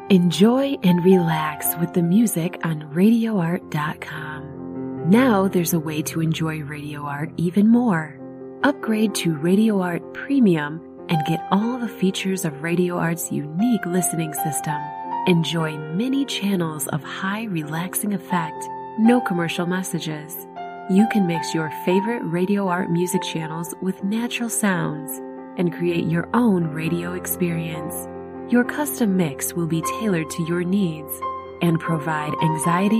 Enjoy and relax with the music on RadioArt.com. Now there's a way to enjoy Radio Art even more. Upgrade to Radio Art Premium and get all the features of Radio Art's unique listening system. Enjoy many channels of high relaxing effect, no commercial messages. You can mix your favorite Radio Art music channels with natural sounds and create your own radio experience. Your custom mix will be tailored to your needs and provide anxiety